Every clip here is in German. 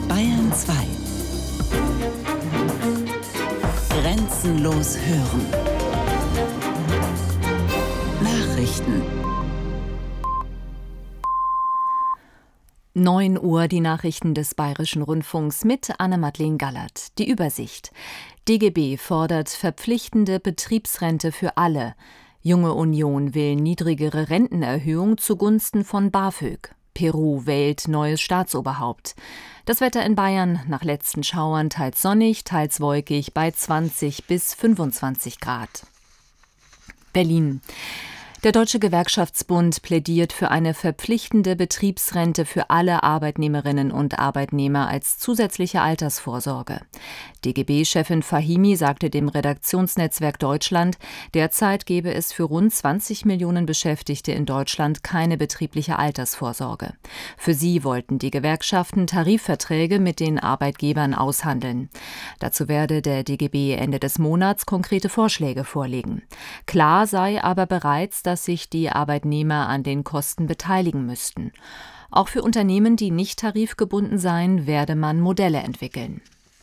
Bayern 2. Grenzenlos hören. Nachrichten. 9 Uhr die Nachrichten des Bayerischen Rundfunks mit Anne-Madeleine Gallert. Die Übersicht. DGB fordert verpflichtende Betriebsrente für alle. Junge Union will niedrigere Rentenerhöhung zugunsten von BAföG. Peru wählt neues Staatsoberhaupt. Das Wetter in Bayern nach letzten Schauern teils sonnig, teils wolkig bei 20 bis 25 Grad. Berlin. Der Deutsche Gewerkschaftsbund plädiert für eine verpflichtende Betriebsrente für alle Arbeitnehmerinnen und Arbeitnehmer als zusätzliche Altersvorsorge. DGB-Chefin Fahimi sagte dem Redaktionsnetzwerk Deutschland, derzeit gebe es für rund 20 Millionen Beschäftigte in Deutschland keine betriebliche Altersvorsorge. Für sie wollten die Gewerkschaften Tarifverträge mit den Arbeitgebern aushandeln. Dazu werde der DGB Ende des Monats konkrete Vorschläge vorlegen. Klar sei aber bereits, dass sich die Arbeitnehmer an den Kosten beteiligen müssten. Auch für Unternehmen, die nicht tarifgebunden seien, werde man Modelle entwickeln.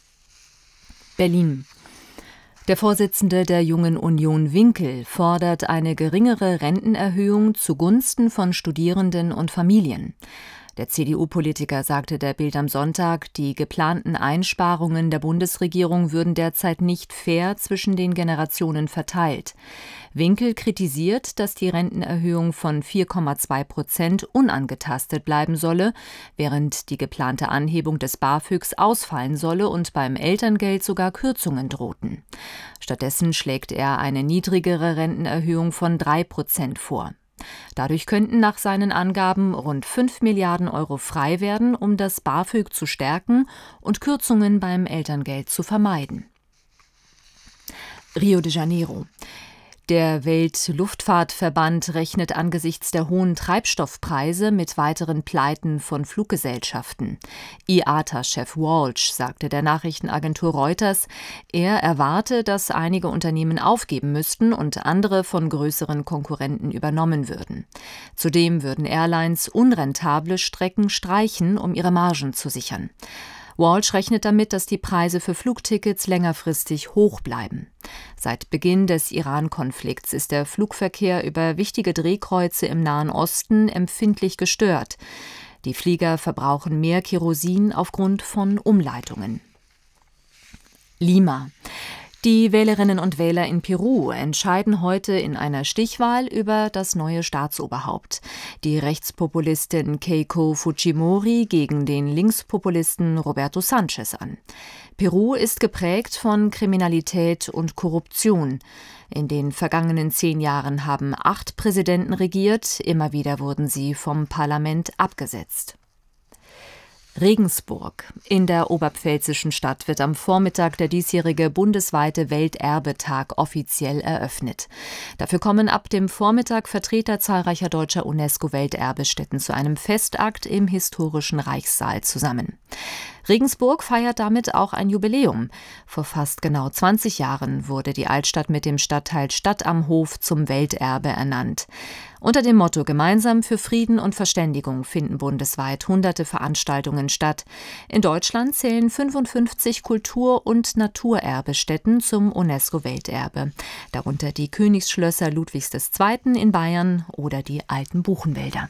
Berlin. Der Vorsitzende der Jungen Union Winkel fordert eine geringere Rentenerhöhung zugunsten von Studierenden und Familien. Der CDU-Politiker sagte der Bild am Sonntag, die geplanten Einsparungen der Bundesregierung würden derzeit nicht fair zwischen den Generationen verteilt. Winkel kritisiert, dass die Rentenerhöhung von 4,2% unangetastet bleiben solle, während die geplante Anhebung des BAföGs ausfallen solle und beim Elterngeld sogar Kürzungen drohten. Stattdessen schlägt er eine niedrigere Rentenerhöhung von 3% vor. Dadurch könnten nach seinen Angaben rund 5 Milliarden Euro frei werden, um das BAföG zu stärken und Kürzungen beim Elterngeld zu vermeiden. Rio de Janeiro. Der Weltluftfahrtverband rechnet angesichts der hohen Treibstoffpreise mit weiteren Pleiten von Fluggesellschaften. IATA-Chef Walsh sagte der Nachrichtenagentur Reuters, er erwarte, dass einige Unternehmen aufgeben müssten und andere von größeren Konkurrenten übernommen würden. Zudem würden Airlines unrentable Strecken streichen, um ihre Margen zu sichern. Walsh rechnet damit, dass die Preise für Flugtickets längerfristig hoch bleiben. Seit Beginn des Iran-Konflikts ist der Flugverkehr über wichtige Drehkreuze im Nahen Osten empfindlich gestört. Die Flieger verbrauchen mehr Kerosin aufgrund von Umleitungen. Lima. Die Wählerinnen und Wähler in Peru entscheiden heute in einer Stichwahl über das neue Staatsoberhaupt. Die Rechtspopulistin Keiko Fujimori gegen den Linkspopulisten Roberto Sanchez an. Peru ist geprägt von Kriminalität und Korruption. In den vergangenen 10 Jahren haben 8 Präsidenten regiert, immer wieder wurden sie vom Parlament abgesetzt. Regensburg. In der oberpfälzischen Stadt wird am Vormittag der diesjährige bundesweite Welterbetag offiziell eröffnet. Dafür kommen ab dem Vormittag Vertreter zahlreicher deutscher UNESCO-Welterbestätten zu einem Festakt im historischen Reichssaal zusammen. Regensburg feiert damit auch ein Jubiläum. Vor fast genau 20 Jahren wurde die Altstadt mit dem Stadtteil Stadt am Hof zum Welterbe ernannt. Unter dem Motto Gemeinsam für Frieden und Verständigung finden bundesweit hunderte Veranstaltungen statt. In Deutschland zählen 55 Kultur- und Naturerbestätten zum UNESCO-Welterbe. Darunter die Königsschlösser Ludwigs II. In Bayern oder die alten Buchenwälder.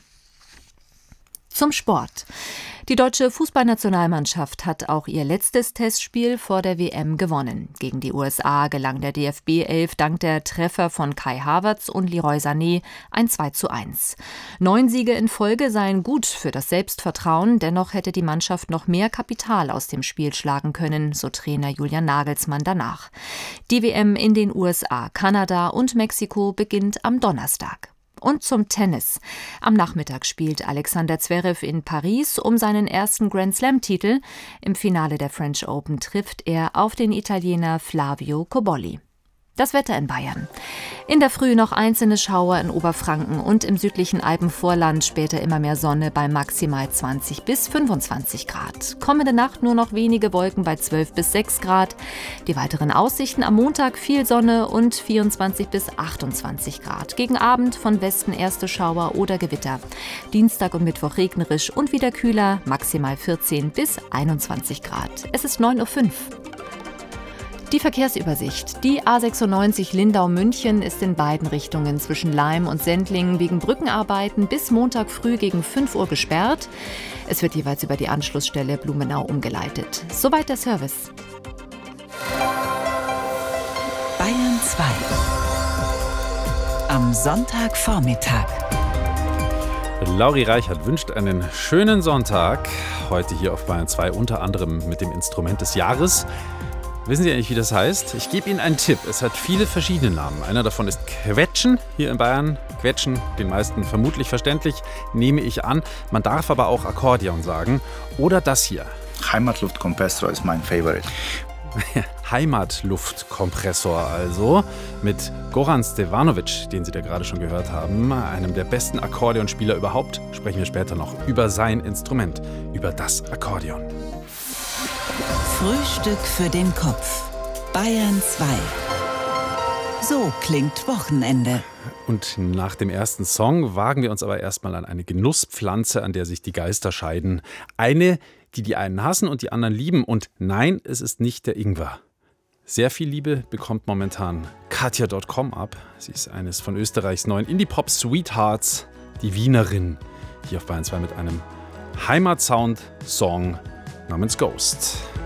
Zum Sport. Die deutsche Fußballnationalmannschaft hat auch ihr letztes Testspiel vor der WM gewonnen. Gegen die USA gelang der DFB-11 dank der Treffer von Kai Havertz und Leroy Sané ein 2:1. 9 Siege in Folge seien gut für das Selbstvertrauen, dennoch hätte die Mannschaft noch mehr Kapital aus dem Spiel schlagen können, so Trainer Julian Nagelsmann danach. Die WM in den USA, Kanada und Mexiko beginnt am Donnerstag. Und zum Tennis. Am Nachmittag spielt Alexander Zverev in Paris um seinen ersten Grand-Slam-Titel. Im Finale der French Open trifft er auf den Italiener Flavio Cobolli. Das Wetter in Bayern. In der Früh noch einzelne Schauer in Oberfranken und im südlichen Alpenvorland, später immer mehr Sonne bei maximal 20 bis 25 Grad. Kommende Nacht nur noch wenige Wolken bei 12 bis 6 Grad. Die weiteren Aussichten: am Montag viel Sonne und 24 bis 28 Grad. Gegen Abend von Westen erste Schauer oder Gewitter. Dienstag und Mittwoch regnerisch und wieder kühler, maximal 14 bis 21 Grad. Es ist 9:05 Uhr. Die Verkehrsübersicht. Die A96 Lindau-München ist in beiden Richtungen zwischen Laim und Sendling wegen Brückenarbeiten bis Montag früh gegen 5 Uhr gesperrt. Es wird jeweils über die Anschlussstelle Blumenau umgeleitet. Soweit der Service. Bayern 2. Am Sonntagvormittag. Lauri Reichert wünscht einen schönen Sonntag. Heute hier auf Bayern 2, unter anderem mit dem Instrument des Jahres. Wissen Sie eigentlich, wie das heißt? Ich gebe Ihnen einen Tipp. Es hat viele verschiedene Namen. Einer davon ist Quetschen hier in Bayern. Quetschen, den meisten vermutlich verständlich, nehme ich an. Man darf aber auch Akkordeon sagen. Oder das hier. Heimatluftkompressor ist mein Favorite. Heimatluftkompressor also. Mit Goran Stevanovic, den Sie da gerade schon gehört haben, einem der besten Akkordeonspieler überhaupt, sprechen wir später noch über sein Instrument, über das Akkordeon. Frühstück für den Kopf. Bayern 2. So klingt Wochenende. Und nach dem ersten Song wagen wir uns aber erstmal an eine Genusspflanze, an der sich die Geister scheiden. Eine, die die einen hassen und die anderen lieben. Und nein, es ist nicht der Ingwer. Sehr viel Liebe bekommt momentan Katja.com ab. Sie ist eines von Österreichs neuen Indie-Pop-Sweethearts, die Wienerin. Hier auf Bayern 2 mit einem Heimatsound-Song namens Ghost.